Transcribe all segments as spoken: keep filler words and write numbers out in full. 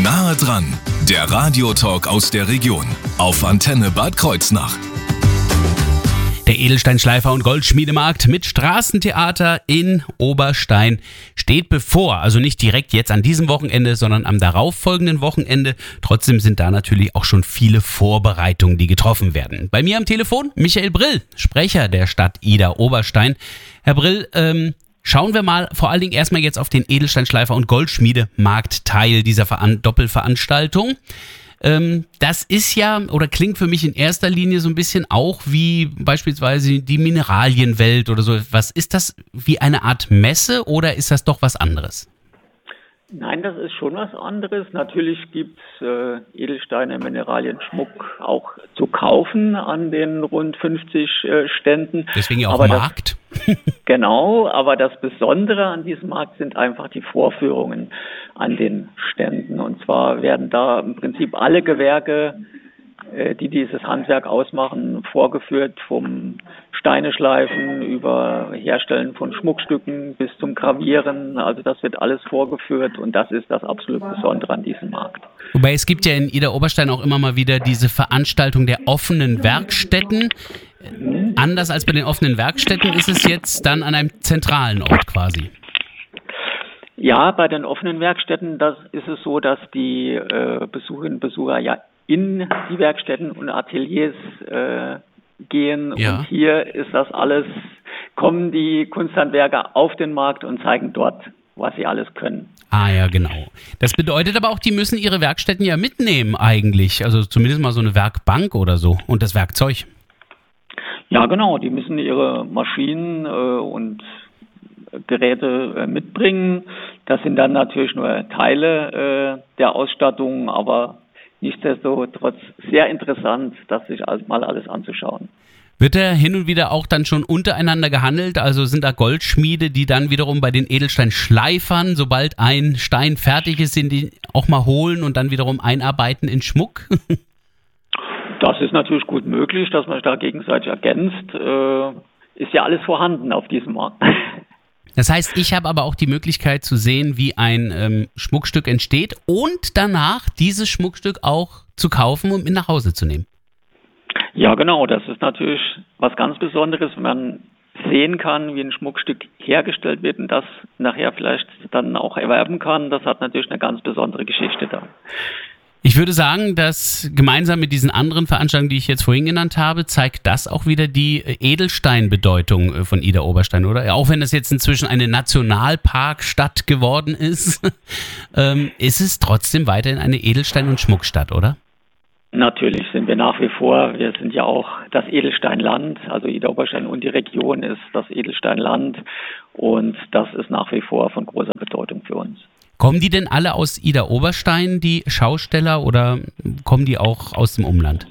Nahe dran, der Radiotalk aus der Region auf Antenne Bad Kreuznach. Der Edelsteinschleifer- und Goldschmiedemarkt mit Straßentheater in Oberstein steht bevor. Also nicht direkt jetzt an diesem Wochenende, sondern am darauffolgenden Wochenende. Trotzdem sind da natürlich auch schon viele Vorbereitungen, die getroffen werden. Bei mir am Telefon Michael Brill, Sprecher der Stadt Idar-Oberstein. Herr Brill, ähm, schauen wir mal vor allen Dingen erstmal jetzt auf den Edelsteinschleifer- und Goldschmiedemarkt-Teil dieser Veran- Doppelveranstaltung. Ähm, das ist ja, oder klingt für mich in erster Linie so ein bisschen auch wie beispielsweise die Mineralienwelt oder so. Was ist das, wie eine Art Messe oder ist das doch was anderes? Nein, das ist schon was anderes. Natürlich gibt es äh, Edelsteine, Mineralien, Schmuck auch zu kaufen an den rund fünfzig äh, Ständen. Deswegen ja auch aber Markt. Das, genau, aber das Besondere an diesem Markt sind einfach die Vorführungen an den Ständen. Und zwar werden da im Prinzip alle Gewerke, äh, die dieses Handwerk ausmachen, vorgeführt, vom Steineschleifen über Herstellen von Schmuckstücken bis zum Gravieren. Also das wird alles vorgeführt und das ist das absolut Besondere an diesem Markt. Wobei es gibt ja in Idar-Oberstein auch immer mal wieder diese Veranstaltung der offenen Werkstätten. Mhm. Anders als bei den offenen Werkstätten ist es jetzt dann an einem zentralen Ort quasi. Ja, bei den offenen Werkstätten das ist es so, dass die äh, Besucherinnen und Besucher ja in die Werkstätten und Ateliers äh, gehen. Ja. Und hier ist das alles, kommen die Kunsthandwerker auf den Markt und zeigen dort, was sie alles können. Ah ja, genau. Das bedeutet aber auch, die müssen ihre Werkstätten ja mitnehmen eigentlich. Also zumindest mal so eine Werkbank oder so und das Werkzeug. Ja, genau. Die müssen ihre Maschinen äh, und Geräte äh, mitbringen. Das sind dann natürlich nur Teile äh, der Ausstattung, aber nichtsdestotrotz sehr interessant, das sich mal alles anzuschauen. Wird da hin und wieder auch dann schon untereinander gehandelt? Also sind da Goldschmiede, die dann wiederum bei den Edelsteinschleifern, sobald ein Stein fertig ist, sind die auch mal holen und dann wiederum einarbeiten in Schmuck? Das ist natürlich gut möglich, dass man sich da gegenseitig ergänzt. Äh, ist ja alles vorhanden auf diesem Markt. Das heißt, ich habe aber auch die Möglichkeit zu sehen, wie ein ähm, Schmuckstück entsteht und danach dieses Schmuckstück auch zu kaufen und mit nach Hause zu nehmen. Ja, genau. Das ist natürlich was ganz Besonderes, wenn man sehen kann, wie ein Schmuckstück hergestellt wird und das nachher vielleicht dann auch erwerben kann. Das hat natürlich eine ganz besondere Geschichte da. Ich würde sagen, dass gemeinsam mit diesen anderen Veranstaltungen, die ich jetzt vorhin genannt habe, zeigt das auch wieder die Edelsteinbedeutung von Idar-Oberstein, oder? Auch wenn das jetzt inzwischen eine Nationalparkstadt geworden ist, ähm, ist es trotzdem weiterhin eine Edelstein- und Schmuckstadt, oder? Natürlich sind wir nach wie vor, wir sind ja auch das Edelsteinland, also Idar-Oberstein und die Region ist das Edelsteinland und das ist nach wie vor von großer Bedeutung für uns. Kommen die denn alle aus Idar-Oberstein, die Schausteller, oder kommen die auch aus dem Umland?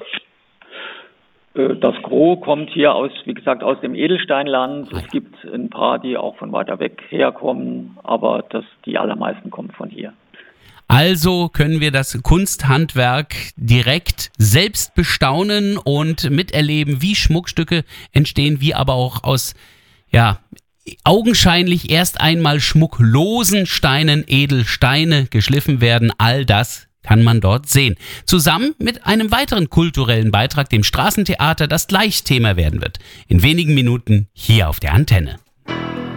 Das Gros kommt hier aus, wie gesagt, aus dem Edelsteinland. Es gibt ein paar, die auch von weiter weg herkommen, aber das, die allermeisten kommen von hier. Also können wir das Kunsthandwerk direkt selbst bestaunen und miterleben, wie Schmuckstücke entstehen, wie aber auch aus, ja, augenscheinlich erst einmal schmucklosen Steinen Edelsteine geschliffen werden. All das kann man dort sehen. Zusammen mit einem weiteren kulturellen Beitrag, dem Straßentheater, das gleich Thema werden wird. In wenigen Minuten hier auf der Antenne.